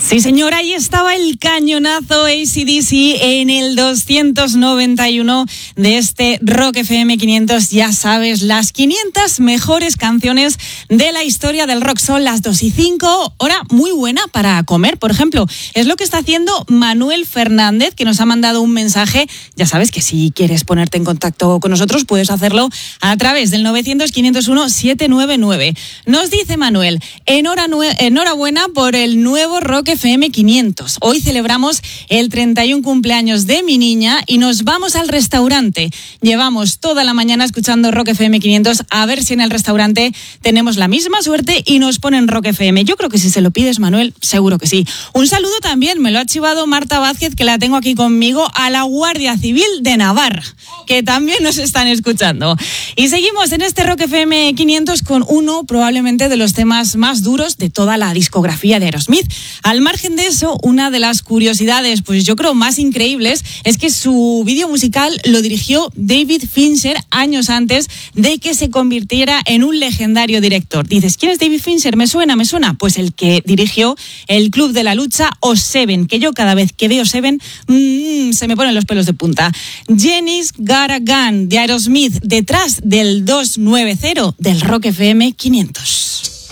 Sí, señor, ahí estaba el cañonazo AC/DC en el 291 de este Rock FM 500. Ya sabes, las 500 mejores canciones de la historia del rock. Son las 2:05, hora muy buena para comer, por ejemplo. Es lo que está haciendo Manuel Fernández, que nos ha mandado un mensaje. Ya sabes que si quieres ponerte en contacto con nosotros, puedes hacerlo a través del 900-501-799. Nos dice Manuel, enhorabuena por el nuevo Rock FM 500. Hoy celebramos el 31 cumpleaños de mi niña y nos vamos al restaurante. Llevamos toda la mañana escuchando Rock FM 500, a ver si en el restaurante tenemos la misma suerte y nos ponen Rock FM. Yo creo que si se lo pides, Manuel, seguro que sí. Un saludo también, me lo ha chivado Marta Vázquez, que la tengo aquí conmigo, a la Guardia Civil de Navarra, que también nos están escuchando. Y seguimos en este Rock FM 500 con uno probablemente de los temas más duros de toda la discografía de Aerosmith. Al margen de eso, una de las curiosidades, pues yo creo más increíbles, es que su vídeo musical lo dirigió David Fincher años antes de que se convirtiera en un legendario director. Dices, ¿quién es David Fincher? Me suena. Pues el que dirigió El Club de la Lucha o Seven, que yo cada vez que veo Seven se me ponen los pelos de punta. Jenny's Got a Gun de Aerosmith, detrás del 290 del Rock FM 500.